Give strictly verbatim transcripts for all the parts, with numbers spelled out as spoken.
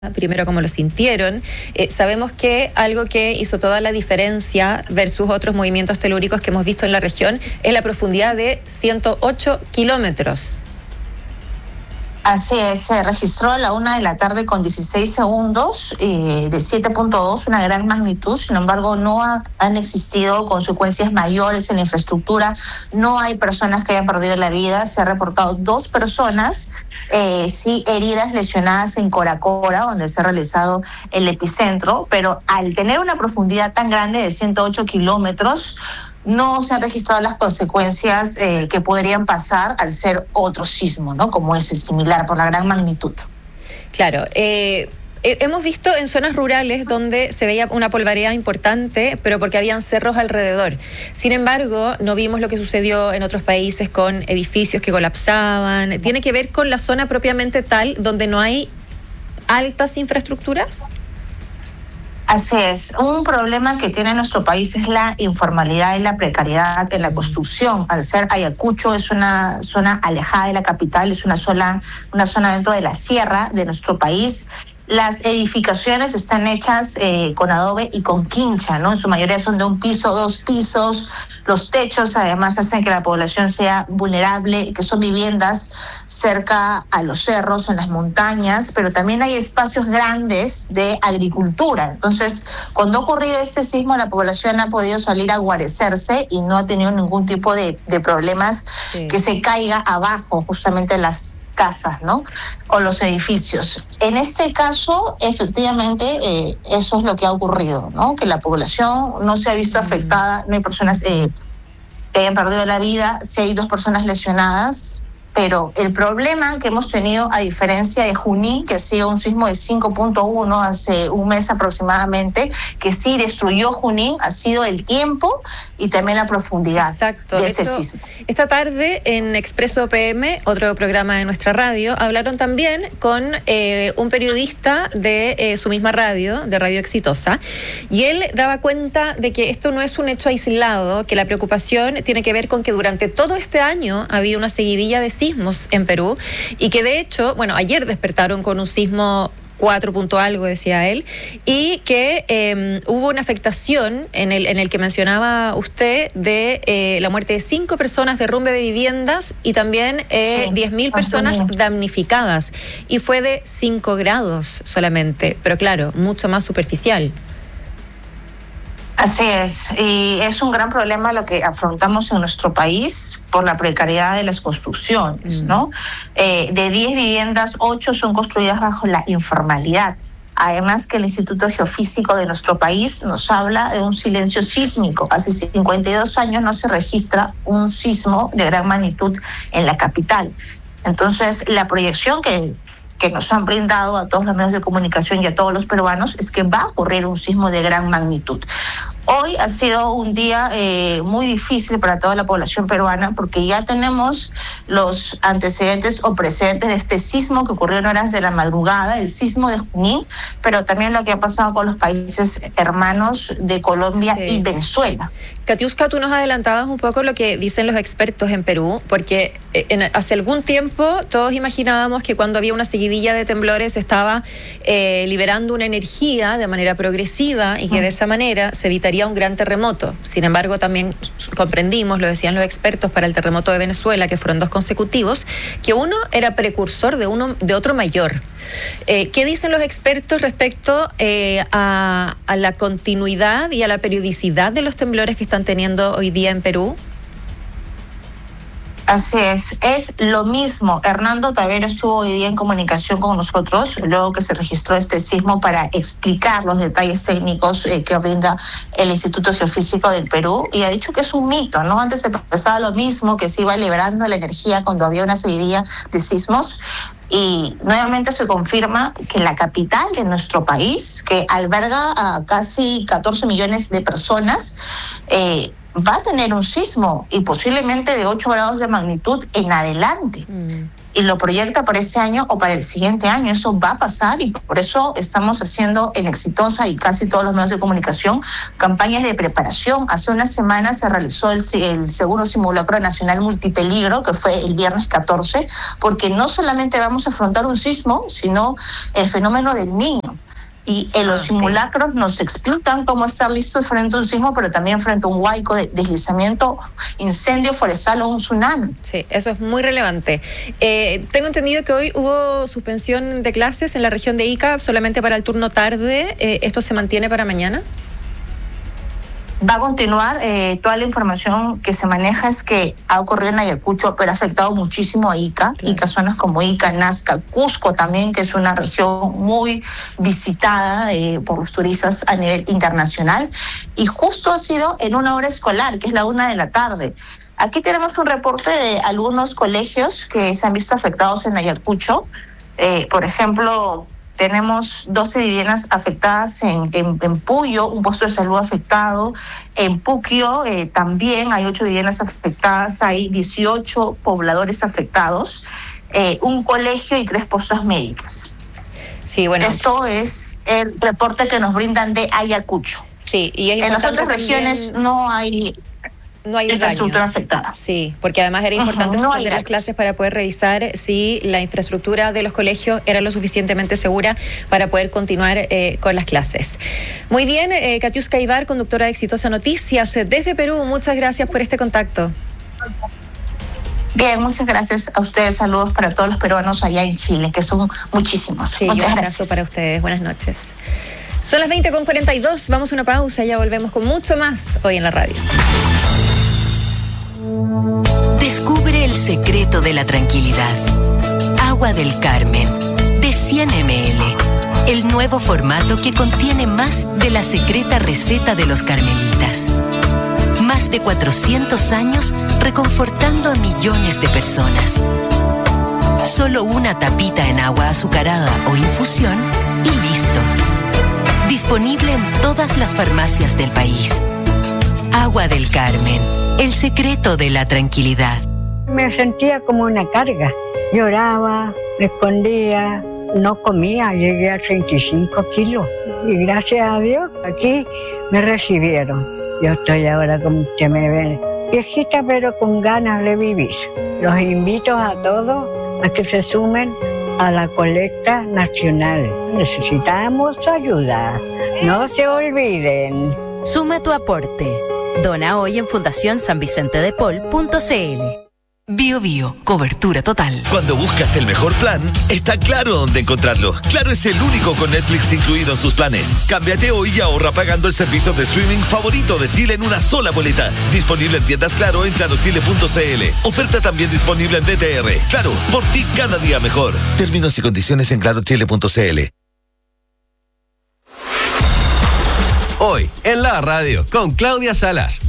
Primero cómo lo sintieron. Eh, sabemos que algo que hizo toda la diferencia versus otros movimientos telúricos que hemos visto en la región es la profundidad de ciento ocho kilómetros. Así es, se registró a la una de la tarde con dieciséis segundos eh, de siete punto dos, una gran magnitud. Sin embargo, no ha, han existido consecuencias mayores en la infraestructura. No hay personas que hayan perdido la vida. Se ha reportado dos personas, eh, sí, heridas, lesionadas en Coracora, donde se ha realizado el epicentro. Pero al tener una profundidad tan grande de ciento ocho kilómetros, no se han registrado las consecuencias eh, que podrían pasar al ser otro sismo, ¿no? Como ese, similar, por la gran magnitud. Claro, eh, hemos visto en zonas rurales donde se veía una polvareda importante, pero porque habían cerros alrededor. Sin embargo, no vimos lo que sucedió en otros países con edificios que colapsaban. ¿Tiene que ver con la zona propiamente tal donde no hay altas infraestructuras? Así es. Un problema que tiene nuestro país es la informalidad y la precariedad en la construcción. Al ser Ayacucho es una zona alejada de la capital, es una zona, una zona dentro de la sierra de nuestro país. Las edificaciones están hechas eh, con adobe y con quincha, ¿no? En su mayoría son de un piso, dos pisos. Los techos además hacen que la población sea vulnerable, que son viviendas cerca a los cerros, en las montañas, pero también hay espacios grandes de agricultura. Entonces, cuando ha ocurrido este sismo, la población ha podido salir a guarecerse y no ha tenido ningún tipo de, de problemas, sí, que se caiga abajo justamente las casas, ¿no? O los edificios. En este caso, efectivamente, eh, eso es lo que ha ocurrido, ¿no? Que la población no se ha visto afectada, no hay personas eh, que hayan perdido la vida, sí hay dos personas lesionadas, pero el problema que hemos tenido, a diferencia de Junín, que ha sido un sismo de cinco punto uno hace un mes aproximadamente, que sí destruyó Junín, ha sido el tiempo y también la profundidad. Exacto. De ese Esto, sismo. Esta esta tarde en Expreso P M, otro programa de nuestra radio, hablaron también con eh, un periodista de eh, su misma radio, de Radio Exitosa, y él daba cuenta de que esto no es un hecho aislado, que la preocupación tiene que ver con que durante todo este año ha habido una seguidilla de sismos en Perú y que de hecho, bueno, ayer despertaron con un sismo cuatro punto algo, decía él, y que eh, hubo una afectación en el, en el que mencionaba usted de eh, la muerte de cinco personas, derrumbe de viviendas y también eh, sí, diez mil personas damnificadas. Y fue de cinco grados solamente, pero claro, mucho más superficial. Así es, y es un gran problema lo que afrontamos en nuestro país por la precariedad de las construcciones, mm. ¿no? Eh, de diez viviendas, ocho son construidas bajo la informalidad. Además que el Instituto Geofísico de nuestro país nos habla de un silencio sísmico. Hace cincuenta y dos años no se registra un sismo de gran magnitud en la capital. Entonces, la proyección que... que nos han brindado a todos los medios de comunicación y a todos los peruanos es que va a ocurrir un sismo de gran magnitud. Hoy ha sido un día eh, muy difícil para toda la población peruana porque ya tenemos los antecedentes o precedentes de este sismo que ocurrió en horas de la madrugada, el sismo de Junín, pero también lo que ha pasado con los países hermanos de Colombia, sí, y Venezuela. Katiuska, tú nos adelantabas un poco lo que dicen los expertos en Perú, porque en, hace algún tiempo todos imaginábamos que cuando había una seguidilla de temblores estaba eh, liberando una energía de manera progresiva y que uh-huh. de esa manera se evitaría un gran terremoto. Sin embargo, también comprendimos, lo decían los expertos para el terremoto de Venezuela, que fueron dos consecutivos, que uno era precursor de uno de otro mayor. Eh, ¿Qué dicen los expertos respecto eh, a, a la continuidad y a la periodicidad de los temblores que están teniendo hoy día en Perú? Así es, es lo mismo. Hernando Tavera estuvo hoy día en comunicación con nosotros, luego que se registró este sismo, para explicar los detalles técnicos eh, que brinda el Instituto Geofísico del Perú, y ha dicho que es un mito, ¿no? Antes se pensaba lo mismo, que se iba liberando la energía cuando había una seguidilla de sismos, y nuevamente se confirma que la capital de nuestro país, que alberga a casi catorce millones de personas, eh, va a tener un sismo y posiblemente de ocho grados de magnitud en adelante. Mm. y lo proyecta para ese año o para el siguiente año. Eso va a pasar y por eso estamos haciendo en Exitosa y casi todos los medios de comunicación campañas de preparación. Hace una semana se realizó el, el segundo simulacro nacional multipeligro, que fue el viernes catorce, porque no solamente vamos a afrontar un sismo, sino el fenómeno del Niño. Y en los ah, simulacros sí. nos explican cómo estar listos frente a un sismo, pero también frente a un huaico de deslizamiento, incendio forestal o un tsunami. Sí, eso es muy relevante. Eh, tengo entendido que hoy hubo suspensión de clases en la región de Ica solamente para el turno tarde. Eh, ¿Esto se mantiene para mañana? Va a continuar. Eh, toda la información que se maneja es que ha ocurrido en Ayacucho, pero ha afectado muchísimo a Ica. Claro. Ica, zonas como Ica, Nazca, Cusco también, que es una región muy visitada eh, por los turistas a nivel internacional. Y justo ha sido en una hora escolar, que es la una de la tarde. Aquí tenemos un reporte de algunos colegios que se han visto afectados en Ayacucho. Eh, por ejemplo, tenemos doce viviendas afectadas en, en, en Puyo, un puesto de salud afectado. En Puquio eh, también hay ocho viviendas afectadas, hay dieciocho pobladores afectados, eh, un colegio y tres postas médicas. Sí, bueno. Esto es el reporte que nos brindan de Ayacucho. Sí, y es en las otras también... regiones no hay... No hay infraestructura afectada. Sí, porque además era importante uh-huh, suspender no las clases para poder revisar si la infraestructura de los colegios era lo suficientemente segura para poder continuar eh, con las clases. Muy bien, eh, Katiuska Ibar, conductora de Exitosa Noticias desde Perú, muchas gracias por este contacto. Bien, muchas gracias a ustedes. Saludos para todos los peruanos allá en Chile, que son muchísimos. Sí, muchas un gracias. abrazo para ustedes. Buenas noches. Son las veinte con cuarenta y dos, vamos a una pausa, ya volvemos con mucho más hoy en la radio. Descubre el secreto de la tranquilidad. Agua del Carmen, de cien mililitros. El nuevo formato que contiene más de la secreta receta de los carmelitas. Más de cuatrocientos años reconfortando a millones de personas. Solo una tapita en agua azucarada o infusión y listo. Disponible en todas las farmacias del país. Agua del Carmen, el secreto de la tranquilidad. Me sentía como una carga. Lloraba, me escondía, no comía, llegué a treinta y cinco kilos. Y gracias a Dios, aquí me recibieron. Yo estoy ahora, como usted me ve, viejita pero con ganas de vivir. Los invito a todos a que se sumen a la colecta nacional. Necesitamos ayuda. No se olviden. Suma tu aporte. Dona hoy en fundación san vicente de paul punto c l. Bio Bio, cobertura total. Cuando buscas el mejor plan, está claro dónde encontrarlo. Claro es el único con Netflix incluido en sus planes. Cámbiate hoy y ahorra pagando el servicio de streaming favorito de Chile en una sola boleta. Disponible en tiendas Claro en claro chile punto c l. Oferta también disponible en D T R. Claro, por ti cada día mejor. Términos y condiciones en claro chile punto c l. Hoy en la radio con Claudia Salas.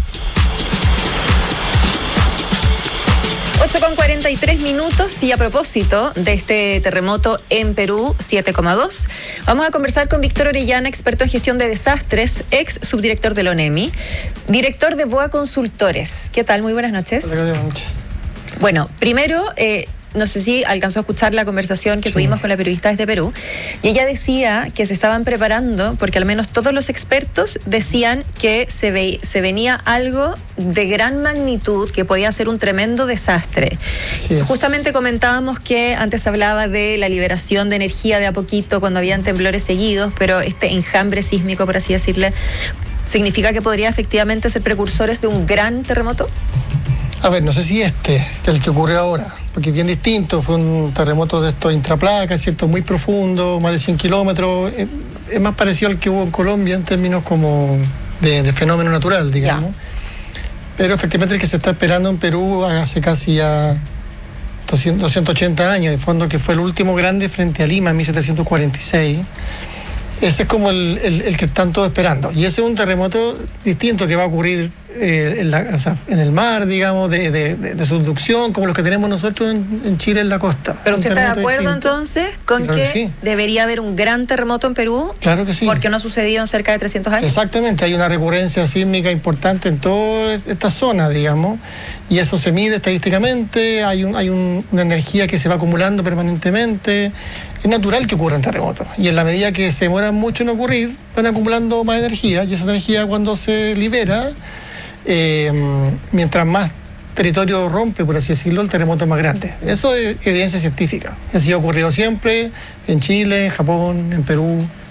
ocho con cuarenta y tres minutos y a propósito de este terremoto en Perú, siete coma dos, vamos a conversar con Víctor Orellana, experto en gestión de desastres, ex subdirector del ONEMI, director de BOA Consultores. ¿Qué tal? Muy buenas noches. Hola, buenas noches. Bueno, primero, eh, no sé si alcanzó a escuchar la conversación que sí. tuvimos con la periodista desde Perú, y ella decía que se estaban preparando, porque al menos todos los expertos decían que se, ve, se venía algo de gran magnitud, que podía ser un tremendo desastre. Justamente comentábamos que antes hablaba de la liberación de energía de a poquito cuando habían temblores seguidos, pero este enjambre sísmico, por así decirle, ¿significa que podría efectivamente ser precursores de un gran terremoto? A ver, no sé si este, que el que ocurrió ahora, porque es bien distinto, fue un terremoto de estos intraplacas, ¿cierto? Muy profundo, más de cien kilómetros, es más parecido al que hubo en Colombia en términos como de, de fenómeno natural, digamos. Ya. Pero efectivamente el que se está esperando en Perú hace casi ya doscientos ochenta años, en fondo que fue el último grande frente a Lima en mil setecientos cuarenta y seis. Ese es como el, el, el que están todos esperando. Y ese es un terremoto distinto que va a ocurrir eh, en, la, o sea, en el mar, digamos, de, de, de, de subducción, como los que tenemos nosotros en, en Chile en la costa. ¿Pero usted está de acuerdo distinto. entonces con claro que, que sí. debería haber un gran terremoto en Perú? Claro que sí. Porque no ha sucedido en cerca de trescientos años. Exactamente, hay una recurrencia sísmica importante en toda esta zona, digamos, y eso se mide estadísticamente, hay, un, hay un, una energía que se va acumulando permanentemente. Es natural que ocurran terremotos, y en la medida que se demoran mucho en ocurrir, van acumulando más energía, y esa energía cuando se libera, eh, mientras más territorio rompe, por así decirlo, el terremoto es más grande. Eso es evidencia científica. Así ha ocurrido siempre en Chile, en Japón, en Perú,